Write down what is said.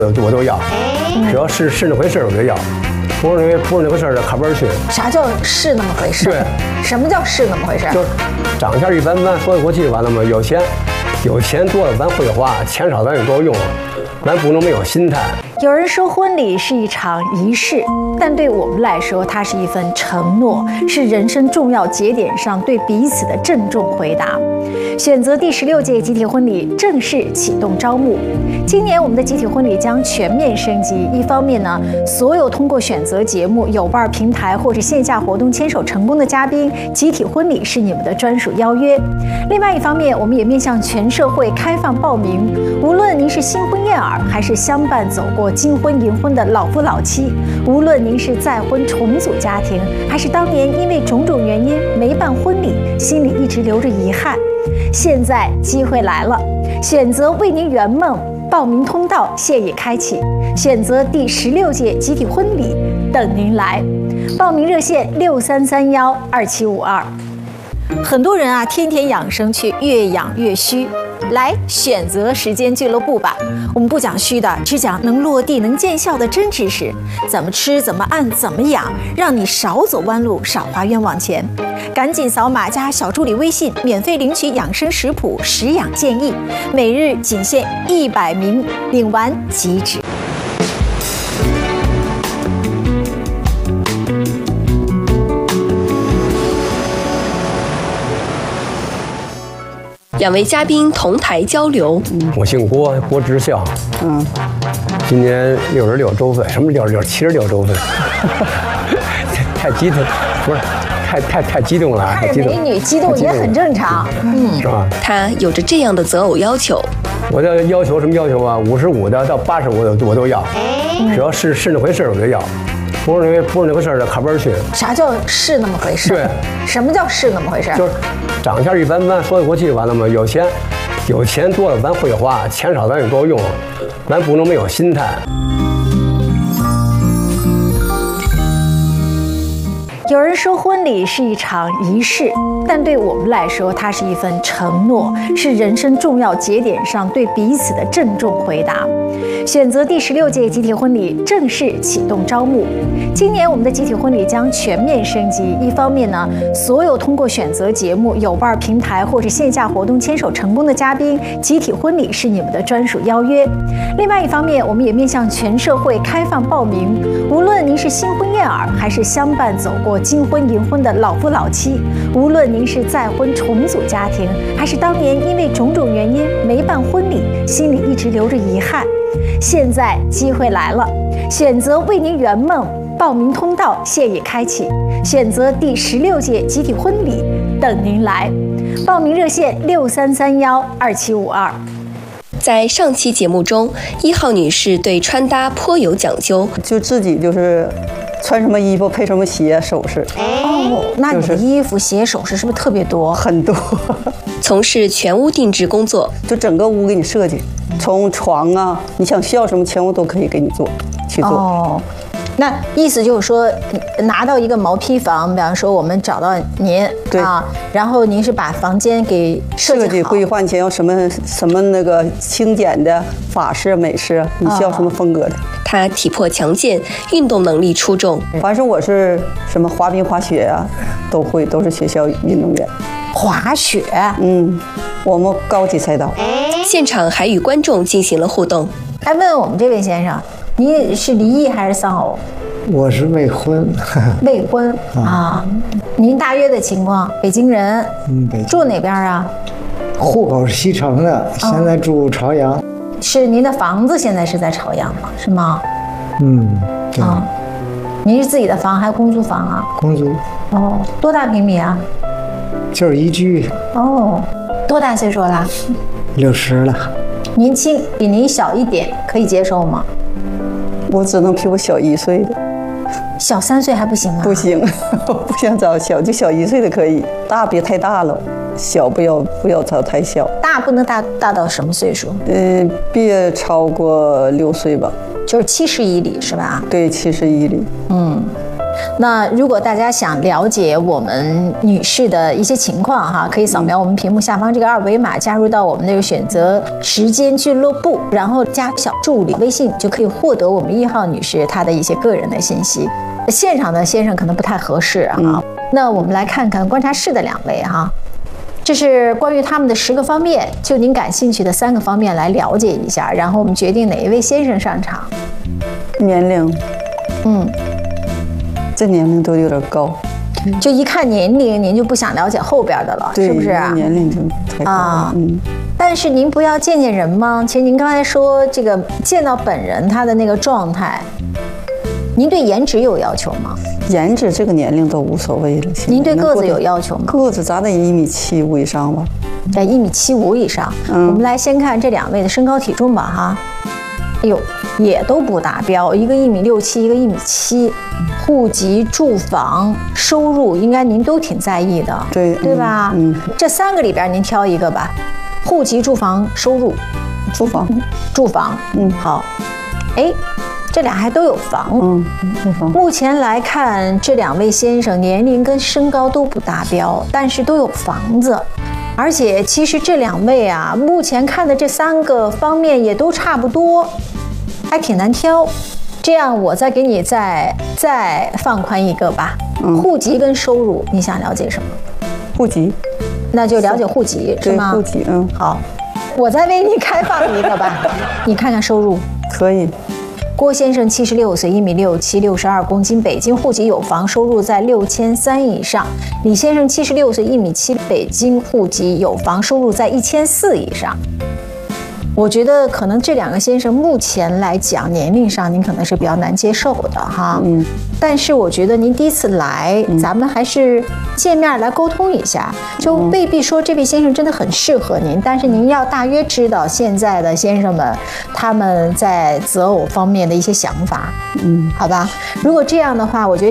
我都要，只要是那回事我就要，不是那回事卡本去。 啥叫是那么回事？ 对， 什么叫是那么回事？ 就是长相一般般，说得过去完了吗？有钱多了咱会花，钱少咱也多用，咱不能没有心态。 有人说婚礼是一场仪式，但对我们来说，它是一份承诺，是人生重要节点上对彼此的郑重回答。选择第16届集体婚礼正式启动招募。今年我们的集体婚礼将全面升级。一方面呢，所有通过选择节目、有伴平台或者线下活动牵手成功的嘉宾，集体婚礼是你们的专属邀约。另外一方面，我们也面向全社会开放报名。无论您是新婚燕尔，还是相伴走过金婚银婚的老夫老妻，无论您是再婚重组家庭，还是当年因为种种原因没办婚礼，心里一直留着遗憾，现在机会来了，选择为您圆梦。报名通道现已开启，选择第16届集体婚礼等您来。报名热线63312752。很多人啊，天天养生去，越养越虚。来选择时间俱乐部吧，我们不讲虚的，只讲能落地、能见效的真知识。怎么吃，怎么按，怎么养，让你少走弯路，少花冤枉钱。赶紧扫码加小助理微信，免费领取养生食谱、食养建议，每日仅限100名，领完即止。 两位嘉宾同台交流。 我姓郭，郭之孝。今年66周岁，什么66？76周岁。太激动，不是太激动了， 看着美女激动也很正常， 是吧？ 他有着这样的择偶要求。 我的要求什么要求啊？55的到85的我都要，只要是那回事我就要。不是那回事卡本去。 啥叫是那么回事？ 对， 什么叫是那么回事？ 就是长相一般般，说得过去完了吗？有钱多了咱会花，钱少咱也多用，咱不能没有心态。 有人说婚礼是一场仪式，但对我们来说，它是一份承诺，是人生重要节点上对彼此的郑重回答。选择第16届集体婚礼正式启动招募。今年我们的集体婚礼将全面升级。一方面呢，所有通过选择节目、有伴平台或者线下活动牵手成功的嘉宾，集体婚礼是你们的专属邀约。另外一方面，我们也面向全社会开放报名。无论您是新婚燕尔，还是相伴走过金婚银婚的老夫老妻，无论您是再婚重组家庭，还是当年因为种种原因没办婚礼，心里一直留着遗憾，现在机会来了，选择为您圆梦。报名通道现已开启，选择第16届集体婚礼等您来。报名热线63312752。 在上期节目中，1号女士对穿搭颇有讲究， 就自己就是穿什么衣服配什么鞋首饰。 那你的衣服鞋首饰是不是特别多？ 很多。 从事全屋定制工作， 就整个屋给你设计，从床啊，你想需要什么全屋都可以给你去做。 那意思就是说，拿到一个毛坯房，比方说我们找到您啊，然后您是把房间给设计好， 规划前要什么那个轻简的法式美式，你需要什么风格的。 他体魄强健，运动能力出众。 反正我是什么滑冰滑雪啊都会，都是学校运动员。 滑雪， 我们高级赛道。 现场还与观众进行了互动。 问问我们这位先生，你是离异还是丧偶？ 我是未婚。 未婚啊？您大约的情况？北京人。 北京。 住哪边啊？ 户口是西城的，现在住朝阳。 是您的房子现在是在朝阳吗？是吗？ 对。 您是自己的房还是公租房啊？ 公租。 多大平米啊？ 就是一居。 多大岁数了 ？60了。 年轻，比您小一点，可以接受吗？ 我只能比我小1岁的。 小3岁还不行吗？ 不行，我不想找小，就小1岁的可以，大别太大了，小不要找太小。 大不能大到什么岁数？ 别超过6岁吧。 就是71里是吧？ 对，71里。 那如果大家想了解我们女士的一些情况哈，可以扫描我们屏幕下方这个二维码，加入到我们那个选择时间俱乐部，然后加小助理微信，就可以获得我们1号女士她的一些个人的信息。现场的先生可能不太合适啊。那我们来看看观察室的2位哈。这是关于他们的10个方面，就您感兴趣的3个方面来了解一下，然后我们决定哪一位先生上场。 年龄，这年龄都有点高， 就一看年龄，您就不想了解后边的了，是不是？ 年龄就太高了。 但是您不要见见人吗？其实您刚才说这个见到本人他的那个状态，您对颜值有要求吗？ 颜值这个年龄都无所谓了。 您对个子有要求吗？ 个子咱得1.75米以上吧， 在1.75米以上。我们来先看这2位的身高体重吧，哈。哎呦，也都不达标，一个1.67米，一个1.7米。户籍、住房、收入，应该您都挺在意的，对吧？这3个里边您挑一个吧。户籍、住房、收入。 住房。 好。哎。这俩还都有房，目前来看，这2位先生年龄跟身高都不达标，但是都有房子，而且其实这2位啊，目前看的这3个方面也都差不多，还挺难挑。这样，我再给你再放宽一个吧。户籍跟收入，你想了解什么？ 户籍， 那就了解户籍是吗？ 户籍， 好，我再为你开放一个吧，你看看收入。 可以。 郭先生76岁，1.67米，62公斤，北京户籍有房，收入在6300以上。李先生76岁，1.7米，北京户籍有房，收入在1400以上。我觉得可能这2个先生目前来讲年龄上您可能是比较难接受的哈，但是我觉得您第一次来，咱们还是见面来沟通一下，就未必说这位先生真的很适合您，但是您要大约知道现在的先生们他们在择偶方面的一些想法，好吧？如果这样的话，我觉得